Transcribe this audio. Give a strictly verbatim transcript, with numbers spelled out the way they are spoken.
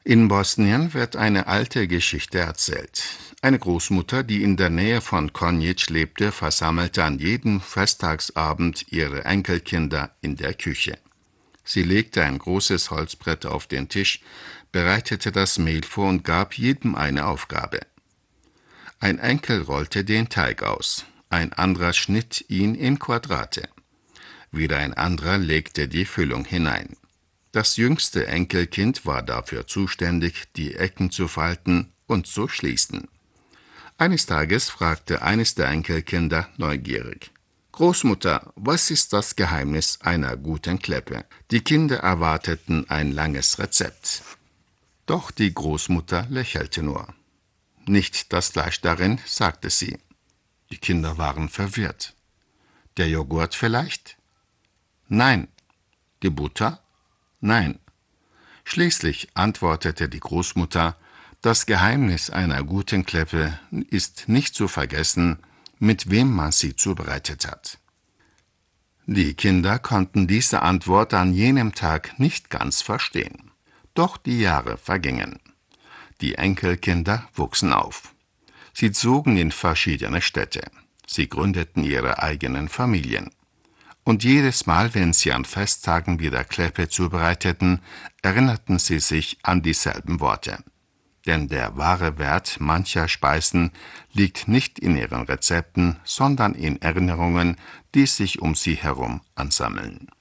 In Bosnien wird eine alte Geschichte erzählt. Eine Großmutter, die in der Nähe von Konjic lebte, versammelte an jedem Festtagsabend ihre Enkelkinder in der Küche. Sie legte ein großes Holzbrett auf den Tisch, bereitete das Mehl vor und gab jedem eine Aufgabe. Ein Enkel rollte den Teig aus, ein anderer schnitt ihn in Quadrate. Wieder ein anderer legte die Füllung hinein. Das jüngste Enkelkind war dafür zuständig, die Ecken zu falten und zu schließen. Eines Tages fragte eines der Enkelkinder neugierig: »Großmutter, was ist das Geheimnis einer guten Kleppe?« Die Kinder erwarteten ein langes Rezept. Doch die Großmutter lächelte nur. »Nicht das Fleisch darin«, sagte sie. Die Kinder waren verwirrt. »Der Joghurt vielleicht?« »Nein.« »Die Butter?« »Nein.« Schließlich antwortete die Großmutter: »Das Geheimnis einer guten Kleppe ist nicht zu vergessen, mit wem man sie zubereitet hat.« Die Kinder konnten diese Antwort an jenem Tag nicht ganz verstehen. Doch die Jahre vergingen. Die Enkelkinder wuchsen auf. Sie zogen in verschiedene Städte. Sie gründeten ihre eigenen Familien. Und jedes Mal, wenn sie an Festtagen wieder Kleppe zubereiteten, erinnerten sie sich an dieselben Worte. Denn der wahre Wert mancher Speisen liegt nicht in ihren Rezepten, sondern in Erinnerungen, die sich um sie herum ansammeln.